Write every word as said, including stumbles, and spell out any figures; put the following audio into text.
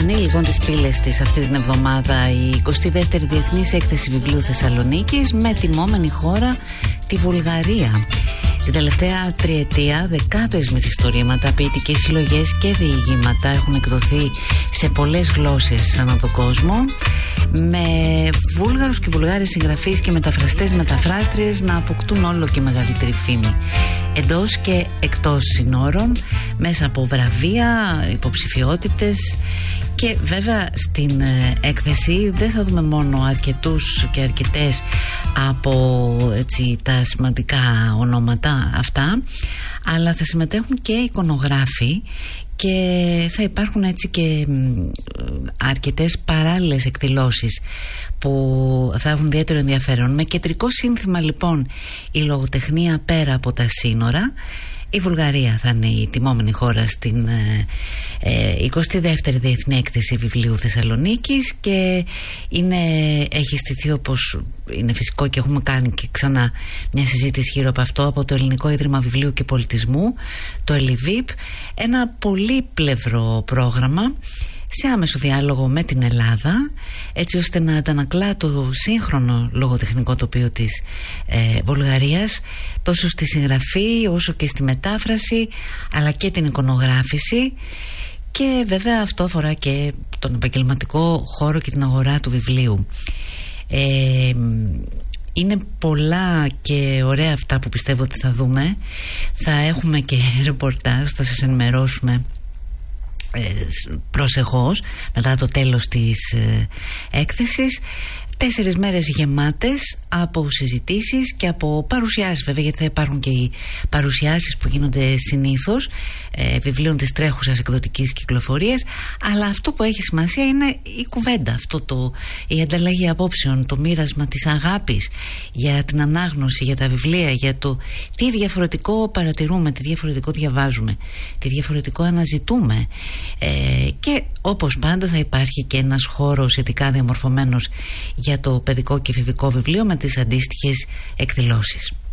Ανοίγει λοιπόν τις πύλες της αυτή την εβδομάδα η εικοστή δεύτερη Διεθνής Έκθεση Βιβλίου Θεσσαλονίκης, με τιμόμενη χώρα τη Βουλγαρία. Την τελευταία τριετία δεκάδες μυθιστορήματα, ποιητικές συλλογές και διηγήματα έχουν εκδοθεί σε πολλές γλώσσες ανά τον κόσμο, με Βούλγαρους και Βουλγάρες συγγραφείς και μεταφραστές μεταφράστριες να αποκτούν όλο και μεγαλύτερη φήμη εντός και εκτός συνόρων, μέσα από βραβεία, υποψηφιότητες. Και βέβαια στην έκθεση δεν θα δούμε μόνο αρκετούς και αρκετές από έτσι, τα σημαντικά ονόματα αυτά, αλλά θα συμμετέχουν και εικονογράφοι και θα υπάρχουν έτσι και αρκετές παράλληλες εκδηλώσεις που θα έχουν ιδιαίτερο ενδιαφέρον. Με κεντρικό σύνθημα λοιπόν η λογοτεχνία πέρα από τα σύνορα. Η Βουλγαρία θα είναι η τιμόμενη χώρα στην ε, εικοστή δεύτερη Διεθνή Έκθεση Βιβλίου Θεσσαλονίκης και είναι, έχει στηθεί, όπως είναι φυσικό και έχουμε κάνει και ξανά μια συζήτηση γύρω από αυτό, από το Ελληνικό Ίδρυμα Βιβλίου και Πολιτισμού, το ΕΛΙΒΙΠ, ένα πολύπλευρο πρόγραμμα σε άμεσο διάλογο με την Ελλάδα, έτσι ώστε να αντανακλά το σύγχρονο λογοτεχνικό τοπίο της ε, Βουλγαρίας, τόσο στη συγγραφή όσο και στη μετάφραση, αλλά και την εικονογράφηση. Και βέβαια αυτό αφορά και τον επαγγελματικό χώρο και την αγορά του βιβλίου. ε, Είναι πολλά και ωραία αυτά που πιστεύω ότι θα δούμε. Θα έχουμε και ρεπορτάζ, θα σας ενημερώσουμε προσεχώς μετά το τέλος της ε, έκθεσης. Τέσσερις μέρες γεμάτες από συζητήσεις και από παρουσιάσεις, βέβαια, γιατί θα υπάρχουν και οι παρουσιάσεις που γίνονται συνήθως ε, βιβλίων της τρέχουσας εκδοτικής κυκλοφορίας, αλλά αυτό που έχει σημασία είναι η κουβέντα, αυτό το, η ανταλλαγή απόψεων, το μοίρασμα της αγάπης για την ανάγνωση, για τα βιβλία, για το τι διαφορετικό παρατηρούμε, τι διαφορετικό διαβάζουμε, τι διαφορετικό αναζητούμε, ε, και όπως πάντα θα υπάρχει και ένας χώρος ειδικά διαμορφωμένος για το παιδικό και εφηβικό βιβλίο με τις αντίστοιχες εκδηλώσεις.